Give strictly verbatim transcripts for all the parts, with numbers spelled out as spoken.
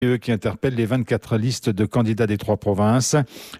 qui interpelle les vingt-quatre listes de candidats des trois provinces.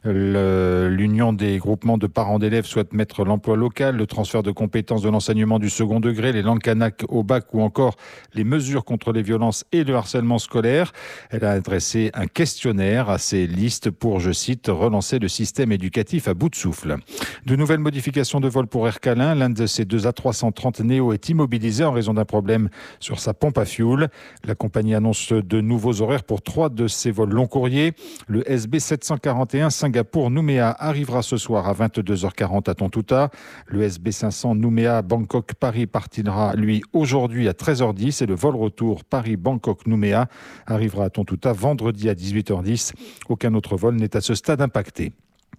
Le, l'Union des groupements de parents d'élèves souhaite mettre l'emploi local, le transfert de compétences de l'enseignement du second degré, les langues kanak au bac ou encore les mesures contre les violences et le harcèlement scolaire. Elle a adressé un questionnaire à ces listes pour, je cite, relancer le système éducatif à bout de souffle. De nouvelles modifications de vol pour Air Calin. L'un de ces deux A trois cent trente Neo est immobilisé en raison d'un problème sur sa pompe à fioul. La compagnie annonce de nouveaux horaires pour trois de ses vols long courriers. Le S B sept cent quarante et un Singapour-Nouméa arrivera ce soir à vingt-deux heures quarante à Tontouta. Le S B cinq cents Nouméa-Bangkok-Paris partira, lui, aujourd'hui à treize heures dix et le vol retour Paris-Bangkok-Nouméa arrivera à Tontouta vendredi à dix-huit heures dix. Aucun autre vol n'est à ce stade impacté.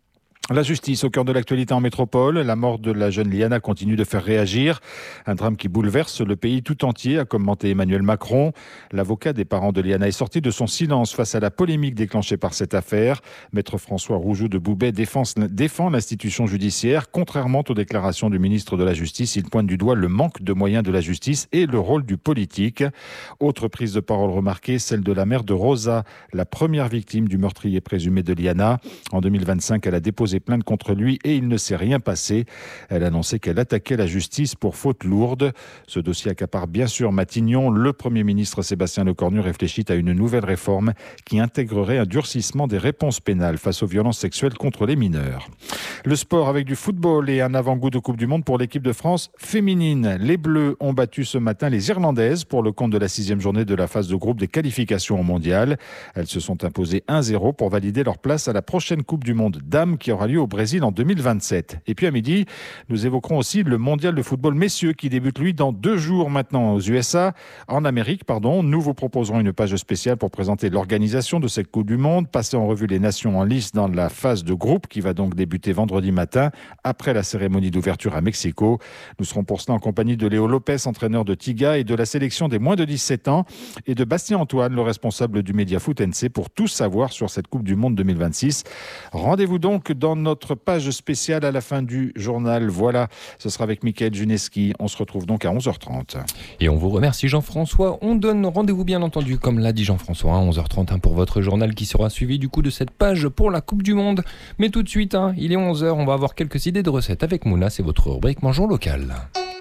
La justice au cœur de l'actualité en métropole. La mort de la jeune Liana continue de faire réagir. Un drame qui bouleverse le pays tout entier, a commenté Emmanuel Macron. L'avocat des parents de Liana est sorti de son silence face à la polémique déclenchée par cette affaire. Maître François Roujoux de Boubet défend, défend l'institution judiciaire. Contrairement aux déclarations du ministre de la Justice, il pointe du doigt le manque de moyens de la justice et le rôle du politique. Autre prise de parole remarquée, celle de la mère de Rosa, la première victime du meurtrier présumé de Liana. En deux mille vingt-cinq, elle a déposé plainte contre lui et il ne s'est rien passé. Elle annonçait qu'elle attaquait la justice pour faute lourde. Ce dossier accapare bien sûr Matignon. Le Premier ministre Sébastien Lecornu réfléchit à une nouvelle réforme qui intégrerait un durcissement des réponses pénales face aux violences sexuelles contre les mineurs. Le sport avec du football et un avant-goût de Coupe du Monde pour l'équipe de France féminine. Les Bleus ont battu ce matin les Irlandaises pour le compte de la sixième journée de la phase de groupe des qualifications au mondial. Elles se sont imposées un zéro pour valider leur place à la prochaine Coupe du Monde dames qui aura lieu au Brésil en deux mille vingt-sept. Et puis à midi, nous évoquerons aussi le mondial de football messieurs qui débute lui dans deux jours maintenant aux U S A, en Amérique pardon. Nous vous proposerons une page spéciale pour présenter l'organisation de cette Coupe du Monde, passer en revue les nations en lice dans la phase de groupe qui va donc débuter vendredi matin après la cérémonie d'ouverture à Mexico. Nous serons pour cela en compagnie de Léo Lopez, entraîneur de Tiga et de la sélection des moins de dix-sept ans et de Bastien Antoine, le responsable du Média Foot N C pour tout savoir sur cette Coupe du Monde deux mille vingt-six. Rendez-vous donc dans notre page spéciale à la fin du journal. Voilà, ce sera avec Mickaël Juneski. On se retrouve donc à onze heures trente. Et on vous remercie Jean-François. On donne rendez-vous bien entendu, comme l'a dit Jean-François, à onze heures trente hein, pour votre journal qui sera suivi du coup de cette page pour la Coupe du Monde. Mais tout de suite, hein, il est onze heures, on va avoir quelques idées de recettes avec Mouna. C'est votre rubrique Mangeons local.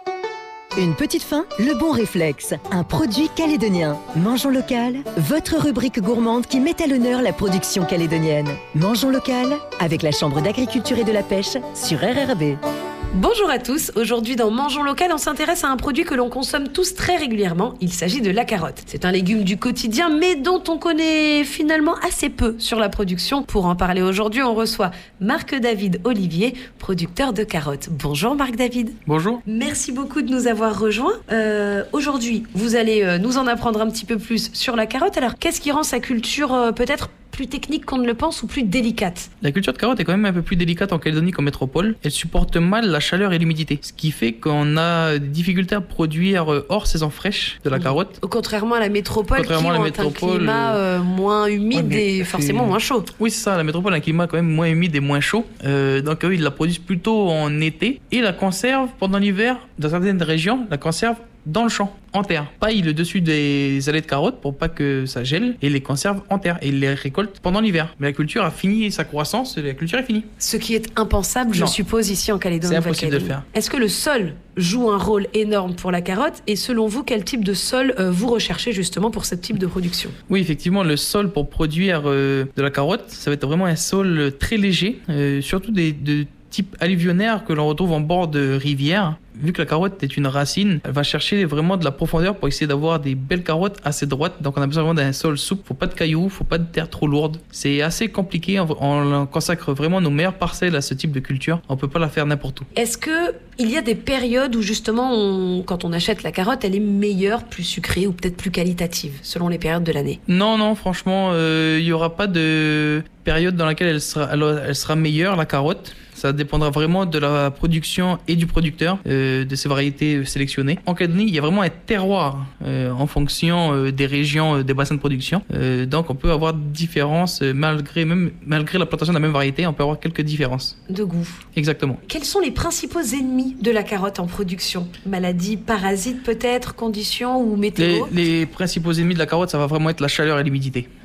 Une petite fin, le bon réflexe, un produit calédonien. Mangeons local, votre rubrique gourmande qui met à l'honneur la production calédonienne. Mangeons local, avec la Chambre d'agriculture et de la pêche sur R R B. Bonjour à tous, aujourd'hui dans Mangeons local, on s'intéresse à un produit que l'on consomme tous très régulièrement, il s'agit de la carotte. C'est un légume du quotidien mais dont on connaît finalement assez peu sur la production. Pour en parler aujourd'hui, on reçoit Marc-David Olivier, producteur de carottes. Bonjour Marc-David. Bonjour. Merci beaucoup de nous avoir rejoints. Euh, aujourd'hui, vous allez euh, nous en apprendre un petit peu plus sur la carotte. Alors, qu'est-ce qui rend sa culture euh, peut-être plus technique qu'on ne le pense ou plus délicate? La culture de carotte est quand même un peu plus délicate en Calédonie qu'en métropole. Elle supporte mal la chaleur et l'humidité, ce qui fait qu'on a des difficultés à produire hors saison fraîche de la carotte. Contrairement à la métropole, Contrairement qui à la ont métropole, un climat euh, moins humide ouais, et forcément moins chaud. Oui, c'est ça. La métropole a un climat quand même moins humide et moins chaud. Euh, donc eux, ils la produisent plutôt en été et la conservent pendant l'hiver. Dans certaines régions, la conservent dans le champ, en terre. Paille le dessus des allées de carottes pour pas que ça gèle et les conserve en terre et les récolte pendant l'hiver. Mais la culture a fini sa croissance, la culture est finie. Ce qui est impensable, je non. suppose, ici en Calédonie. C'est impossible de le faire. Est-ce que le sol joue un rôle énorme pour la carotte et selon vous, quel type de sol euh, vous recherchez justement pour ce type de production? Oui, effectivement, le sol pour produire euh, de la carotte, ça va être vraiment un sol très léger, euh, surtout des de type alluvionnaire que l'on retrouve en bord de rivière. Vu que la carotte est une racine, elle va chercher vraiment de la profondeur pour essayer d'avoir des belles carottes assez droites. Donc on a besoin vraiment d'un sol souple. Faut pas de cailloux, faut pas de terre trop lourde. C'est assez compliqué. On consacre vraiment nos meilleures parcelles à ce type de culture. On peut pas la faire n'importe où. Est-ce que il y a des périodes où justement, on, quand on achète la carotte, elle est meilleure, plus sucrée ou peut-être plus qualitative selon les périodes de l'année? Non, non, franchement, il euh, y aura pas de période dans laquelle elle sera, elle, elle sera meilleure la carotte. Ça dépendra vraiment de la production et du producteur, euh, de ces variétés sélectionnées. En Calédonie, il y a vraiment un terroir euh, en fonction euh, des régions, euh, des bassins de production. Euh, donc on peut avoir différences, euh, malgré, même, malgré la plantation de la même variété, on peut avoir quelques différences. De goût. Exactement. Quels sont les principaux ennemis de la carotte en production? Maladies, parasites peut-être, conditions ou météo? les, les principaux ennemis de la carotte, ça va vraiment être la chaleur et l'humidité.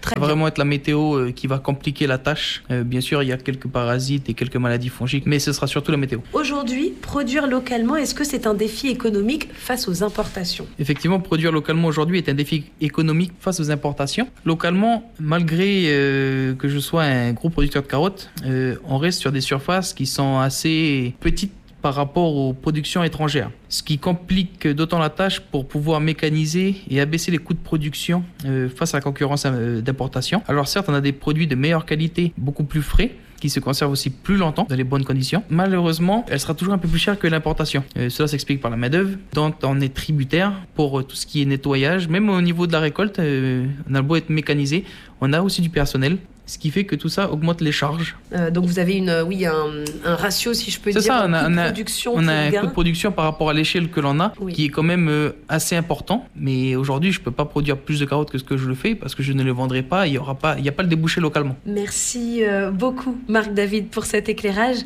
Très Ça bien. va vraiment être la météo euh, qui va compliquer la tâche. Euh, bien sûr, il y a quelques parasites et quelques maladies fongiques, mais ce sera surtout la météo. Aujourd'hui, produire localement, est-ce que c'est un défi économique face aux importations? Effectivement, produire localement aujourd'hui est un défi économique face aux importations. Localement, malgré euh, que je sois un gros producteur de carottes, euh, on reste sur des surfaces qui sont assez petites par rapport aux productions étrangères. Ce qui complique d'autant la tâche pour pouvoir mécaniser et abaisser les coûts de production euh, face à la concurrence euh, d'importation. Alors certes, on a des produits de meilleure qualité, beaucoup plus frais, qui se conservent aussi plus longtemps dans les bonnes conditions. Malheureusement, elle sera toujours un peu plus chère que l'importation. Euh, cela s'explique par la main-d'œuvre, dont on est tributaire pour euh, tout ce qui est nettoyage. Même au niveau de la récolte, euh, on a beau être mécanisé, on a aussi du personnel. Ce qui fait que tout ça augmente les charges. Euh, donc vous avez une, euh, oui, un, un ratio, si je peux C'est dire, ça, un on a, coût de on a- production, on a coût de un gain. coût de production par rapport à l'échelle que l'on a, Oui. qui est quand même euh, assez important. Mais aujourd'hui, je ne peux pas produire plus de carottes que ce que je le fais parce que je ne les vendrai pas. Il n'y aura pas, il n'y a pas le débouché localement. Merci euh, beaucoup, Marc David, pour cet éclairage.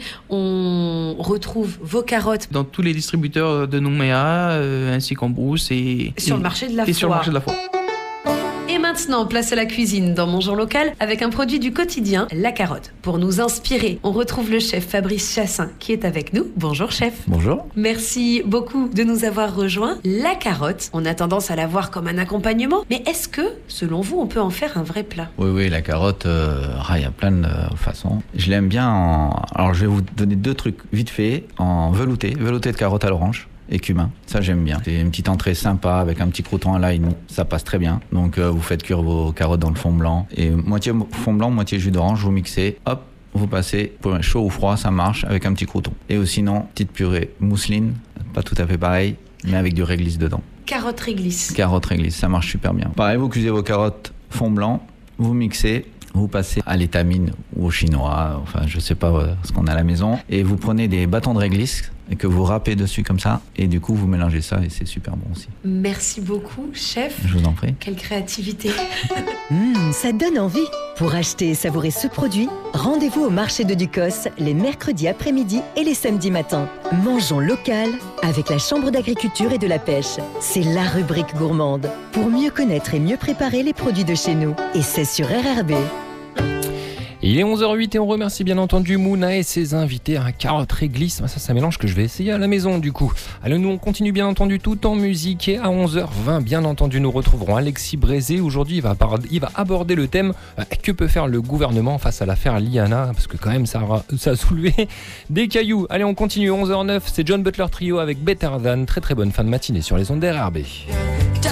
On retrouve vos carottes Dans tous les distributeurs de Nouméa, euh, ainsi qu'en Brousse et, sur et- le marché de la et sur le foire. marché de la foire. Et maintenant, place à la cuisine dans Mon Jour Local avec un produit du quotidien, la carotte. Pour nous inspirer, on retrouve le chef Fabrice Chassin qui est avec nous. Bonjour chef. Bonjour. Merci beaucoup de nous avoir rejoints. La carotte, on a tendance à la voir comme un accompagnement, mais est-ce que, selon vous, on peut en faire un vrai plat? Oui, oui, la carotte, euh, ah, il y a plein de euh, façons. Je l'aime bien en... Alors, je vais vous donner deux trucs vite fait. En velouté, velouté de carotte à l'orange et cumin. Ça, j'aime bien. C'est une petite entrée sympa avec un petit crouton à l'ail. Ça passe très bien. Donc, euh, vous faites cuire vos carottes dans le fond blanc. Et moitié fond blanc, moitié jus d'orange, vous mixez. Hop, vous passez. Pour chaud ou froid, ça marche avec un petit crouton. Et ou sinon, petite purée mousseline. Pas tout à fait pareil, mais avec du réglisse dedans. Carotte réglisse. Carotte réglisse, ça marche super bien. Pareil, vous cuisez vos carottes fond blanc, vous mixez, vous passez à l'étamine ou au chinois, enfin je sais pas euh, ce qu'on a à la maison, et vous prenez des bâtons de réglisse et que vous râpez dessus comme ça, et du coup vous mélangez ça et c'est super bon aussi. Merci beaucoup, chef. Je vous en prie. Quelle créativité. Hum, ça donne envie. Pour acheter et savourer ce produit, rendez-vous au marché de Ducos les mercredis après-midi et les samedis matins. Mangeons local avec la Chambre d'agriculture et de la pêche. C'est la rubrique gourmande pour mieux connaître et mieux préparer les produits de chez nous. Et c'est sur R R B. Il est onze heures huit et on remercie bien entendu Mouna et ses invités à carotte réglisse. Ça, c'est un mélange que je vais essayer à la maison du coup. Alors nous, on continue bien entendu tout en musique et à onze heures vingt, bien entendu, nous retrouverons Alexis Brézé. Aujourd'hui, il va, il va aborder le thème euh, que peut faire le gouvernement face à l'affaire Liana, parce que quand même, ça a, ça a soulevé des cailloux. Allez, on continue, onze heures neuf, c'est John Butler Trio avec Better Than. Très très bonne fin de matinée sur les ondes d'R R B.